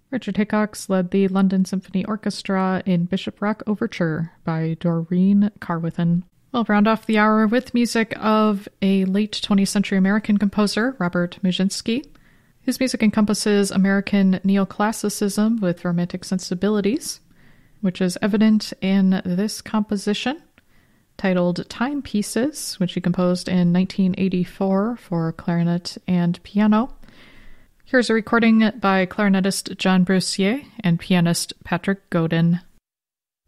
Richard Hickox led the London Symphony Orchestra in Bishop Rock Overture by Doreen Carwithen. We'll round off the hour with music of a late 20th century American composer, Robert Musinski, whose music encompasses American neoclassicism with romantic sensibilities, which is evident in this composition, titled Timepieces, which he composed in 1984 for clarinet and piano. Here's a recording by clarinetist John Brussier and pianist Patrick Godin.